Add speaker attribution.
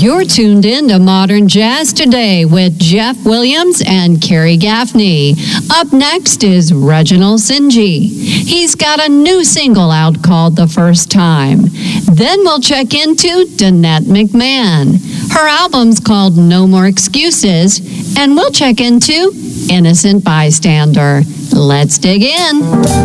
Speaker 1: You're tuned in to Modern Jazz Today with Jeff Williams and Carrie Gaffney. Up next is Reginald Sinji. He's got a new single out called The First Time. Then we'll check into Danette McMahon. Her album's called No More Excuses. And we'll check into Innocent Bystander. Let's dig in.